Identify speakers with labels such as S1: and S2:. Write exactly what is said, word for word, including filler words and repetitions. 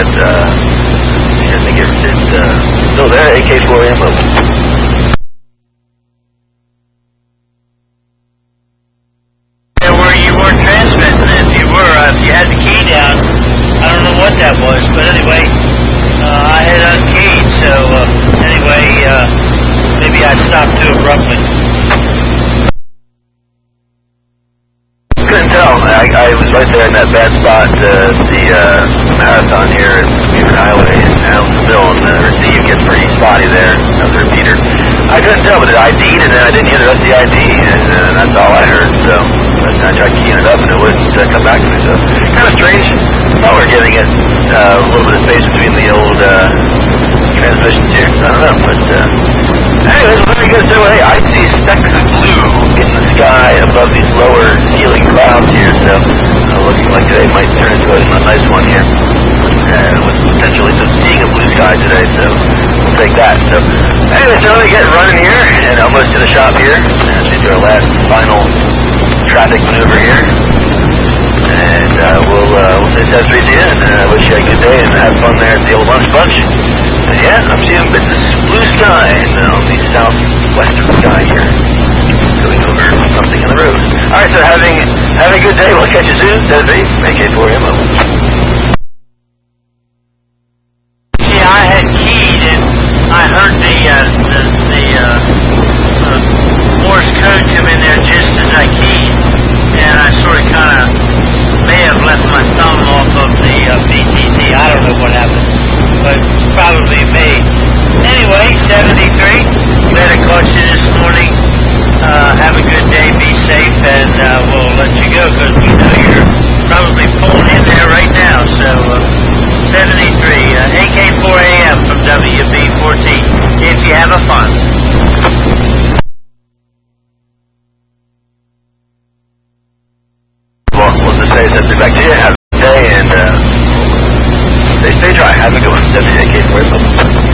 S1: but uh, I think it's, it's uh, still there, A K four ammo.
S2: Where you weren't transmitting, if you were, uh, if you had the key down, I don't know what that was, but anyway, uh, I had unkeyed, so uh, anyway, uh, maybe I stopped too abruptly.
S1: Couldn't tell. I, I was right there in that bad spot, uh, the uh, marathon here at Beaver Highway in Allenville, and the receive gets pretty spotty there. That was a repeater. I couldn't tell, but it I D'd, and then I didn't hear the rest of the I D, and uh, that's all I heard. So but I tried keying it up, and it wouldn't uh, come back to me. So kind of strange. Thought we were getting it uh, a little bit of space between the old uh, transmissions here. I don't know, but uh, anyways, very good. So hey, I see specks of blue in the sky above these lower ceiling clouds here. So uh, looking like today might turn into a, a nice one here, uh, with potentially some seeing a blue sky today. So we'll take that. So anyway, so we get running here and almost to the shop here as we do our last final traffic maneuver here. And uh, we'll uh, we'll say test three to you, and uh, wish you a good day and have fun there at the old lunch bunch. And yeah, I'm seeing bits of blue sky uh, on the southwestern sky here, going over something in the road. All right, so having have a good day. We'll catch you soon. test three, A K four ammo.
S2: See, I had keyed, and I heard the uh, the, the uh, uh, Morse code come in there just as I keyed, and I sort of kind of may have left my thumb off of the uh, B T T. I don't know what happened, but probably me. Anyway, seventy-three. Glad I caught you this morning. Uh, have a good day, be safe, and uh, we'll let you go because we know you're probably pulling in there right now. So, uh, seventy-three, uh, A K four A M from W B fourteen. If you have a fun.
S1: Well, we'll just say test three back to you. Have a good day, and uh, stay, stay dry. Have a good one. test three, A K four ammo.